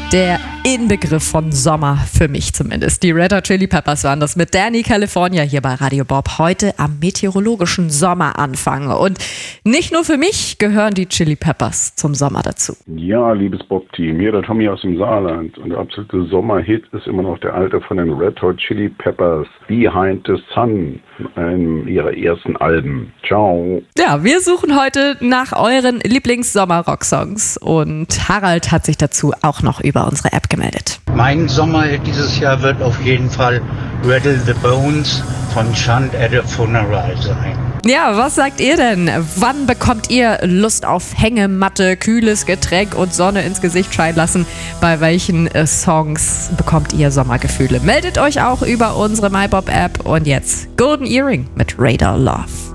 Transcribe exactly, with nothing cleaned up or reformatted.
Der Inbegriff von Sommer, für mich zumindest. Die Red Hot Chili Peppers waren das mit Danny California hier bei Radio Bob heute am meteorologischen Sommeranfang. Und nicht nur für mich gehören die Chili Peppers zum Sommer dazu. Ja, liebes Bob-Team, hier der Tommy aus dem Saarland. Und der absolute Sommerhit ist immer noch der alte von den Red Hot Chili Peppers, Behind the Sun, einem ihrer ersten Alben. Ciao. Ja, wir suchen heute nach euren Lieblings-Sommer-Rock-Songs. Und Harald hat sich dazu auch noch über unsere App gemeldet. Mein Sommerhit dieses Jahr wird auf jeden Fall Rattle the Bones von Chant at a Funeral sein. Ja, was sagt ihr denn? Wann bekommt ihr Lust auf Hängematte, kühles Getränk und Sonne ins Gesicht scheinen lassen? Bei welchen äh, Songs bekommt ihr Sommergefühle? Meldet euch auch über unsere MyBob-App. Und jetzt Golden Earring mit Radar Love.